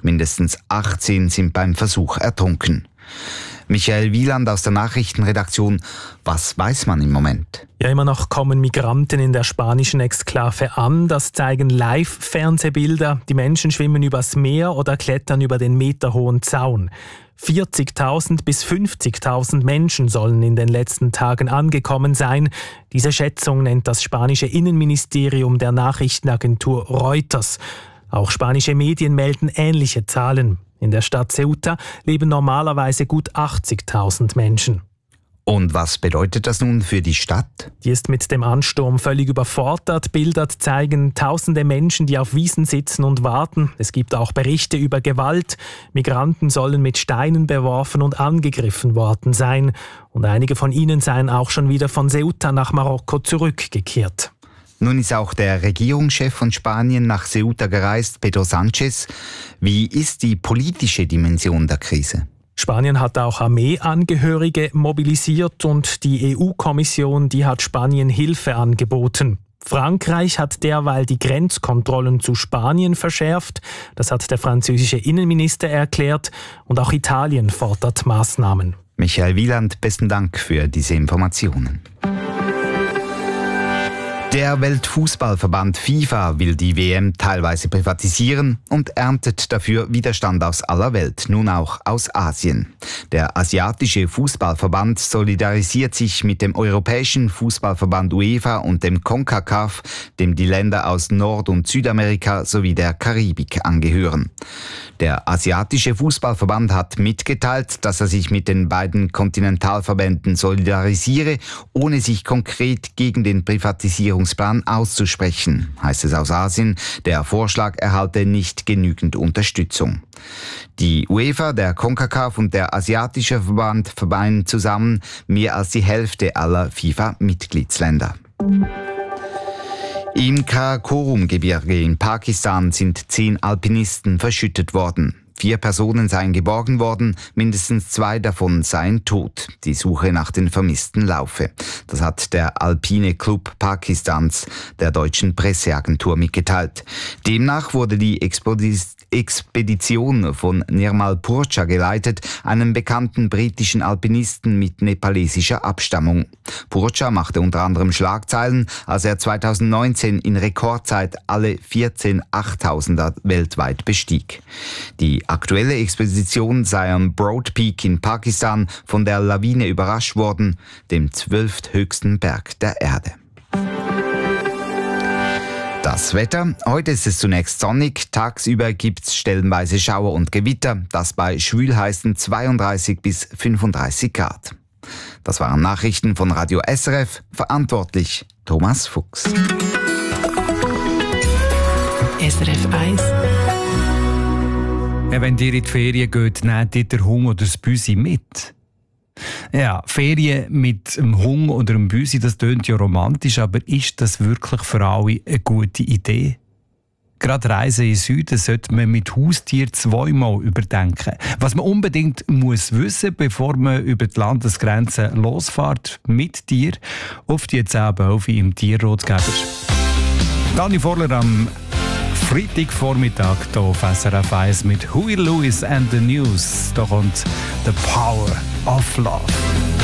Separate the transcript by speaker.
Speaker 1: Mindestens 18 sind beim Versuch ertrunken. Michael Wieland aus der Nachrichtenredaktion. Was weiß man im Moment?
Speaker 2: Ja, immer noch kommen Migranten in der spanischen Exklave an. Das zeigen Live-Fernsehbilder. Die Menschen schwimmen übers Meer oder klettern über den meterhohen Zaun. 40.000 bis 50.000 Menschen sollen in den letzten Tagen angekommen sein. Diese Schätzung nennt das spanische Innenministerium der Nachrichtenagentur Reuters. Auch spanische Medien melden ähnliche Zahlen. In der Stadt Ceuta leben normalerweise gut 80.000 Menschen.
Speaker 1: Und was bedeutet das nun für die Stadt?
Speaker 2: Die ist mit dem Ansturm völlig überfordert. Bilder zeigen tausende Menschen, die auf Wiesen sitzen und warten. Es gibt auch Berichte über Gewalt. Migranten sollen mit Steinen beworfen und angegriffen worden sein. Und einige von ihnen seien auch schon wieder von Ceuta nach Marokko zurückgekehrt.
Speaker 1: Nun ist auch der Regierungschef von Spanien nach Ceuta gereist, Pedro Sánchez. Wie ist die politische Dimension der Krise?
Speaker 2: Spanien hat auch Armeeangehörige mobilisiert und die EU-Kommission, die hat Spanien Hilfe angeboten. Frankreich hat derweil die Grenzkontrollen zu Spanien verschärft. Das hat der französische Innenminister erklärt. Und auch Italien fordert Maßnahmen.
Speaker 1: Michael Wieland, besten Dank für diese Informationen. Der Weltfußballverband FIFA will die WM teilweise privatisieren und erntet dafür Widerstand aus aller Welt, nun auch aus Asien. Der asiatische Fußballverband solidarisiert sich mit dem europäischen Fußballverband UEFA und dem CONCACAF, dem die Länder aus Nord- und Südamerika sowie der Karibik angehören. Der asiatische Fußballverband hat mitgeteilt, dass er sich mit den beiden Kontinentalverbänden solidarisiere, ohne sich konkret gegen den Privatisierungsplan auszusprechen, heißt es aus Asien. Der Vorschlag erhalte nicht genügend Unterstützung. Die UEFA, der CONCACAF und der Asiatische Verband vereinen zusammen mehr als die Hälfte aller FIFA-Mitgliedsländer. Im Karakorum-Gebirge in Pakistan sind 10 Alpinisten verschüttet worden. 4 Personen seien geborgen worden, mindestens 2 davon seien tot. Die Suche nach den Vermissten laufe. Das hat der Alpine Club Pakistans der deutschen Presseagentur mitgeteilt. Demnach wurde die Expedition von Nirmal Purcha geleitet, einem bekannten britischen Alpinisten mit nepalesischer Abstammung. Purcha machte unter anderem Schlagzeilen, als er 2019 in Rekordzeit alle 14 8000er weltweit bestieg. Die aktuelle Expedition sei am Broad Peak in Pakistan von der Lawine überrascht worden, dem 12. höchsten Berg der Erde. Das Wetter. Heute ist es zunächst sonnig. Tagsüber gibt es stellenweise Schauer und Gewitter. Das bei schwülheißen 32 bis 35 Grad. Das waren Nachrichten von Radio SRF. Verantwortlich Thomas Fuchs.
Speaker 3: SRF 1.
Speaker 4: Ja, wenn ihr in die Ferien geht, nehmt ihr den Hund oder das Büsi mit. Ja, Ferien mit einem Hund oder einem Büsi, das tönt ja romantisch, aber ist das wirklich für alle eine gute Idee? Gerade Reisen in den Süden sollte man mit Haustier 2-mal überdenken. Was man unbedingt muss wissen, bevor man über die Landesgrenzen losfährt mit Tier, auf die 10 Wölfe im Tierratgeber. Dani Vorler am Freitagvormittag hier auf SRF 1 mit Huey Lewis and the News. Da kommt The Power of Love.